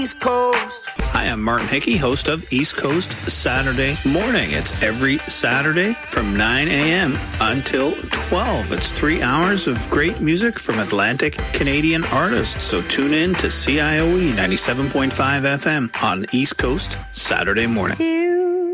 East Coast. Hi, I'm Martin Hickey, host of East Coast Saturday Morning. It's every Saturday from 9 a.m. until 12. It's 3 hours of great music from Atlantic Canadian artists. So tune in to CIOE 97.5 FM on East Coast Saturday Morning.